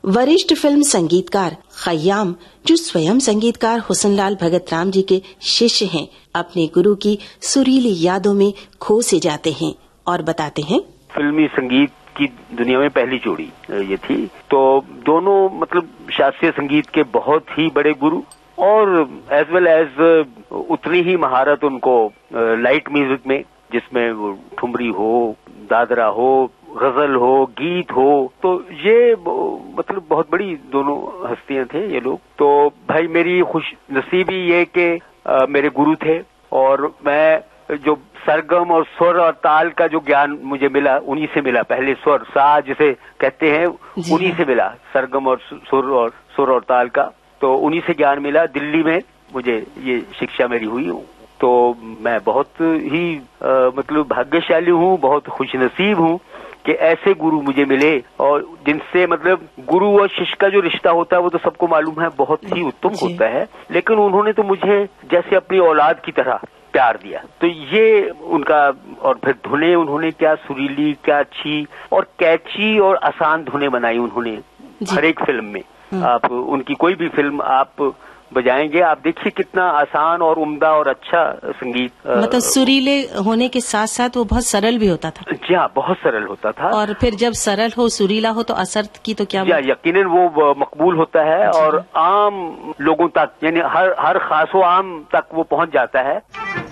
वरिष्ठ फिल्म संगीतकार खयाम, जो स्वयं संगीतकार हुसनलाल भगत राम जी के शिष्य हैं, अपने गुरु की सुरीली यादों में खो से जाते हैं और बताते हैं, फिल्मी संगीत की दुनिया में पहली जोड़ी ये थी। तो दोनों मतलब शास्त्रीय संगीत के बहुत ही बड़े गुरु और एज वेल एज उतनी ही महारत उनको लाइट म्यूजिक में, जिसमें वो ठुमरी हो, दादरा हो, गजल हो, गीत हो। तो ये मतलब बहुत बड़ी दोनों हस्तियां थे ये लोग। तो भाई मेरी खुश नसीबी ये कि मेरे गुरु थे और मैं जो सरगम और स्वर और ताल का जो ज्ञान मुझे मिला उन्हीं से मिला। पहले स्वर सा जिसे कहते हैं उन्हीं से मिला, सरगम और सुर और ताल का। तो उन्हीं से ज्ञान मिला। दिल्ली में मुझे ये शिक्षा मेरी हुई। तो मैं बहुत ही मतलब भाग्यशाली हूँ, बहुत खुशनसीब हूँ कि ऐसे गुरु मुझे मिले और जिनसे मतलब गुरु और शिष्य का जो रिश्ता होता है वो तो सबको मालूम है, बहुत ही उत्तम होता है। लेकिन उन्होंने तो मुझे जैसे अपनी औलाद की तरह प्यार दिया। तो ये उनका, और फिर धुनें उन्होंने क्या सुरीली, क्या अच्छी और कैची और आसान धुनें बनाई उन्होंने हर एक फिल्म में। आप उनकी कोई भी फिल्म आप बजाएंगे, आप देखिए कितना आसान और उम्दा और अच्छा संगीत। मतलब सुरीले होने के साथ साथ वो बहुत सरल भी होता था। जी हाँ, बहुत सरल होता था। और फिर जब सरल हो, सुरीला हो तो असर की तो क्या बात? यकीनन वो मकबूल होता है और आम लोगों तक, यानी हर खासो आम तक वो पहुंच जाता है।